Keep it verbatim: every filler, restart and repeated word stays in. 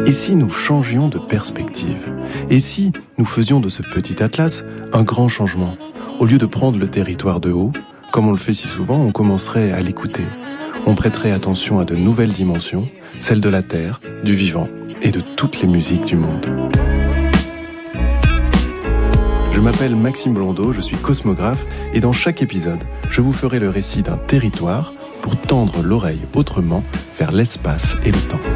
Et si nous changions de perspective? Et si nous faisions de ce petit atlas un grand changement? Au lieu de prendre le territoire de haut, comme on le fait si souvent, on commencerait à l'écouter. On prêterait attention à de nouvelles dimensions, celles de la terre, du vivant et de toutes les musiques du monde. Je m'appelle Maxime Blondeau, je suis cosmographe et dans chaque épisode, je vous ferai le récit d'un territoire pour tendre l'oreille autrement vers l'espace et le temps.